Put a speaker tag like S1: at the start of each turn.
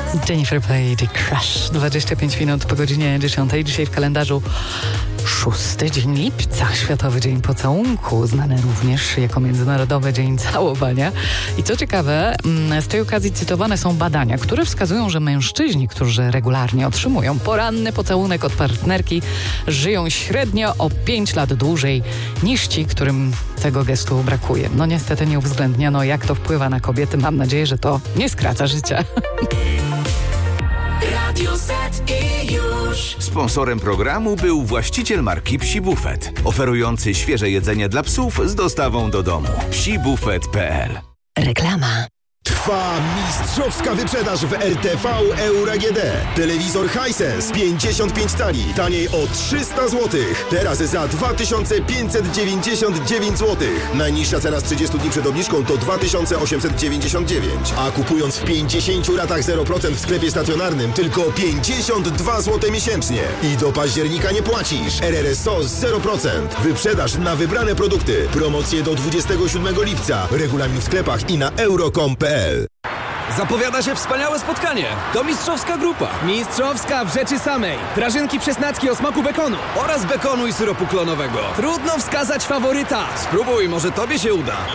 S1: Jennifer Lady Crush. 25 minut po godzinie 10. Dzisiaj w kalendarzu 6 dzień lipca, Światowy Dzień Pocałunku, znany również jako Międzynarodowy Dzień Całowania. I co ciekawe, z tej okazji cytowane są badania, które wskazują, że mężczyźni, którzy regularnie otrzymują poranny pocałunek od partnerki, żyją średnio o 5 lat dłużej niż ci, którym tego gestu brakuje. No niestety nie uwzględniano, jak to wpływa na kobiety. Mam nadzieję, że to nie skraca życia.
S2: Radio Z i już.
S3: Sponsorem programu był właściciel marki Psi Buffet, oferujący świeże jedzenie dla psów z dostawą do domu. psibufet.pl.
S1: Reklama.
S4: Trwa mistrzowska wyprzedaż w RTV Euro AGD. Telewizor Hisense 55 cali, taniej o 300 zł. Teraz za 2599 zł. Najniższa cena z 30 dni przed obniżką to 2899. A kupując w 50 ratach 0% w sklepie stacjonarnym tylko 52 zł miesięcznie. I do października nie płacisz. RRSO z 0%. Wyprzedaż na wybrane produkty. Promocje do 27 lipca. Regulamin w sklepach i na euro.com.pl.
S5: Zapowiada się wspaniałe spotkanie. To mistrzowska grupa.
S6: Mistrzowska w rzeczy samej. Prażynki przesnacki o smaku bekonu.
S5: Oraz bekonu i syropu klonowego.
S6: Trudno wskazać faworyta.
S5: Spróbuj, może tobie się uda.